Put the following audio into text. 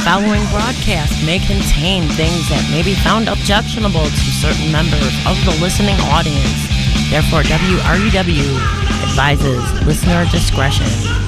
following broadcast may contain things that may be found objectionable to certain members of the listening audience. Therefore, WRUW advises listener discretion.